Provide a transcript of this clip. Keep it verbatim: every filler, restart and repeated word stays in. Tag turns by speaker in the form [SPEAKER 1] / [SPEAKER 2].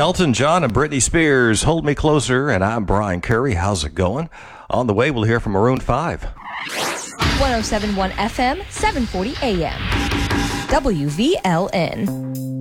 [SPEAKER 1] Elton John and Britney Spears, Hold Me Closer, and I'm Brian Curry. How's it going? On the way, we'll hear from Maroon five.
[SPEAKER 2] one oh seven point one F M, seven forty A M. W V L N.